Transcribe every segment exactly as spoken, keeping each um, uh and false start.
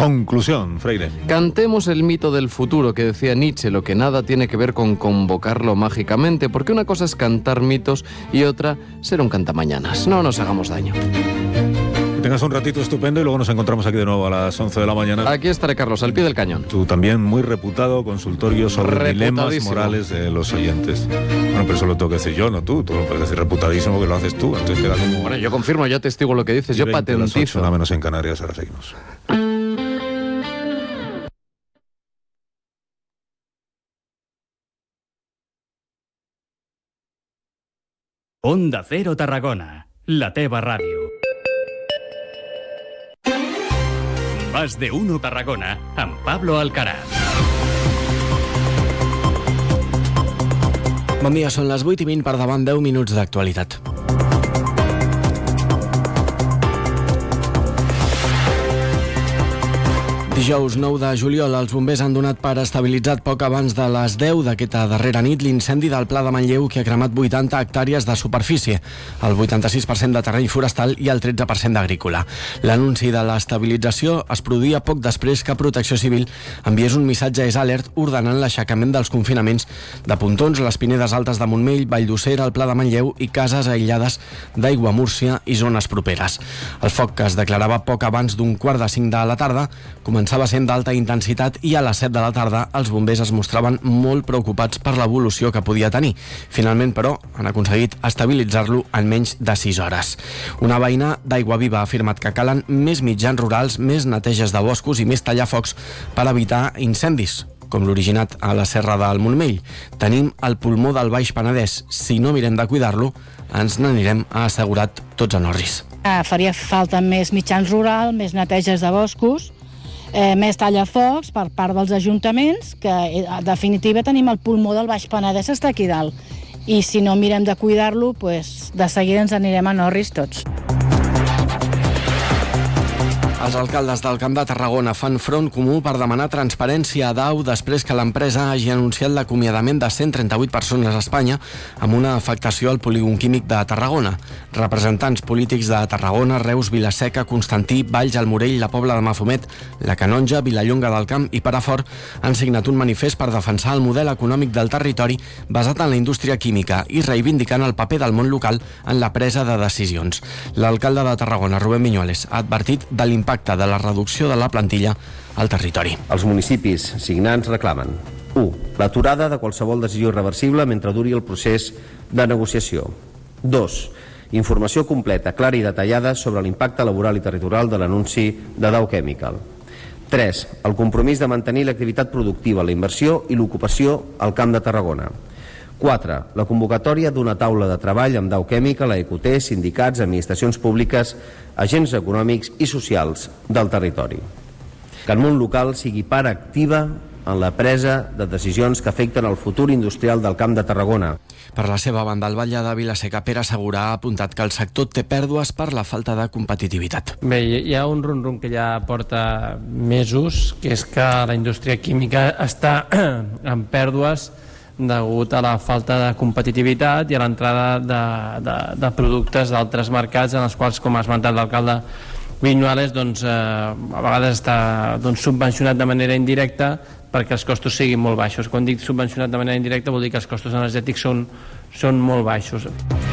Conclusión, Freire. Cantemos el mito del futuro que decía Nietzsche, lo que nada tiene que ver con convocarlo mágicamente, porque una cosa es cantar mitos y otra ser un cantamañanas. No nos hagamos daño. Que tengas un ratito estupendo y luego nos encontramos aquí de nuevo a las once de la mañana. Aquí estaré, Carlos, al pie del cañón. Tú también muy reputado consultorio sobre dilemas morales de los oyentes. Bueno, pero eso lo tengo que decir yo, no tú. Tú lo puedes decir reputadísimo que lo haces tú. Entonces queda como... Bueno, yo confirmo, yo testigo lo que dices, yo patentizo. Nada menos en Canarias, ahora seguimos. Onda Cero Tarragona, la teva ràdio. Más de uno Tarragona, amb Pablo Alcaraz. Bon dia, són les vuit i vint, per davant deu minuts d'actualitat. Dijous nou de juliol, els bombers han donat per estabilitzat poc abans de les deu d'aquesta darrera nit l'incendi del Pla de Manlleu, que ha cremat vuitanta hectàrees de superfície, el vuitanta-sis per cent de terreny forestal i el tretze per cent d'agrícola. L'anunci de l'estabilització es produïa poc després que Protecció Civil enviés un missatge S Alert ordenant l'aixecament dels confinaments de Pontons, les Pinedes Altes de Montmell, Valldosera, el Pla de Manlleu i cases aïllades d'Aiguamúrcia i zones properes. El foc, que es declarava poc abans d'un quart de cinc de la tarda, començava sent d'alta intensitat i a les set de la tarda els bombers es mostraven molt preocupats per l'evolució que podia tenir. Finalment, però, han aconseguit estabilitzar-lo en menys de sis hores. Una veïna d'Aigua Viva ha afirmat que calen més mitjans rurals, més neteges de boscos i més tallafocs per evitar incendis, com l'originat a la Serra del Montmell. Tenim el pulmó del Baix Penedès. Si no mirem de cuidar-lo, ens n'anirem, ha assegurat Tots en Orris. Faria falta més mitjans rurals, més neteges de boscos, eh, més tallafocs per part dels ajuntaments, que en definitiva tenim el pulmó del Baix Penedès, està aquí dalt. I si no mirem de cuidar-lo, pues, de seguida ens anirem a Norris tots. Els alcaldes del Camp de Tarragona fan front comú per demanar transparència a D A U després que l'empresa hagi anunciat l'acomiadament de cent trenta-vuit persones a Espanya amb una afectació al polígon químic de Tarragona. Representants polítics de Tarragona, Reus, Vilaseca, Constantí, Valls, el Morell, la Pobla de Mafumet, la Canonja, Vilallonga del Camp i Perafort han signat un manifest per defensar el model econòmic del territori basat en la indústria química i reivindicant el paper del món local en la presa de decisions. L'alcalde de Tarragona, Rubén Viñuales, ha advertit de l'impacte de la reducció de la plantilla al territori. Els municipis signants reclamen u. L'aturada de qualsevol decisió irreversible mentre duri el procés de negociació. dos. Informació completa, clara i detallada sobre l'impacte laboral i territorial de l'anunci de Dow Chemical. tres. El compromís de mantenir l'activitat productiva, la inversió i l'ocupació al Camp de Tarragona. quatre. La convocatòria d'una taula de treball amb Dow Chemical, a Ecoté, sindicats, administracions públiques, agents econòmics i socials del territori. Que el món local sigui part activa en la presa de decisions que afecten el futur industrial del Camp de Tarragona. Per la seva banda, el batlle de Vilaseca, Pere Segura, ha apuntat que el sector té pèrdues per la falta de competitivitat. Bé, hi ha un rum-rum que ja porta mesos, que és que la indústria química està en pèrdues degut a la falta de competitivitat i a l'entrada de, de, de productes d'altres mercats en els quals, com ha esmentat l'alcalde Viñuales, doncs, eh, a vegades està doncs, subvencionat de manera indirecta perquè els costos siguin molt baixos. Quan dic subvencionat de manera indirecta vol dir que els costos energètics són, són molt baixos.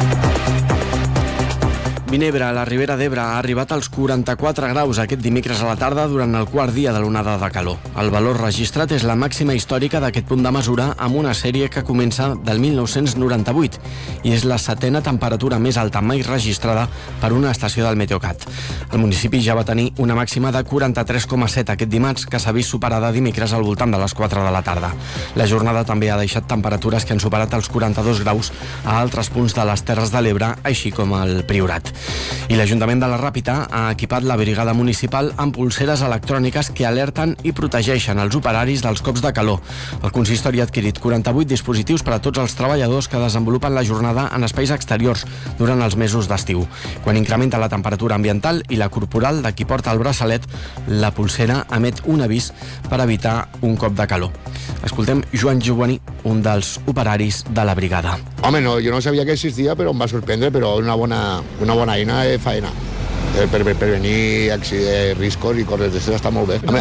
Vinebre, a la Ribera d'Ebre, ha arribat als quaranta-quatre graus aquest dimecres a la tarda durant el quart dia de l'onada de calor. El valor registrat és la màxima històrica d'aquest punt de mesura amb una sèrie que comença del mil nou-cents noranta-vuit i és la setena temperatura més alta mai registrada per una estació del Meteocat. El municipi ja va tenir una màxima de quaranta-tres coma set aquest dimarts, que s'ha vist superada dimecres al voltant de les quatre de la tarda. La jornada també ha deixat temperatures que han superat els quaranta-dos graus a altres punts de les Terres de l'Ebre, així com al Priorat. I l'Ajuntament de la Ràpita ha equipat la brigada municipal amb pulseres electròniques que alerten i protegeixen els operaris dels cops de calor. El consistori ha adquirit quaranta-vuit dispositius per a tots els treballadors que desenvolupen la jornada en espais exteriors durant els mesos d'estiu. Quan incrementa la temperatura ambiental i la corporal de qui porta el braçalet, la pulsera emet un avís per evitar un cop de calor. Escoltem Joan Giovanni, un dels operaris de la brigada. Home, no, jo no sabia que existia, però em va sorprendre, però una bona, una bona eina de feina. Per, per prevenir riscos i coses d'això està molt bé.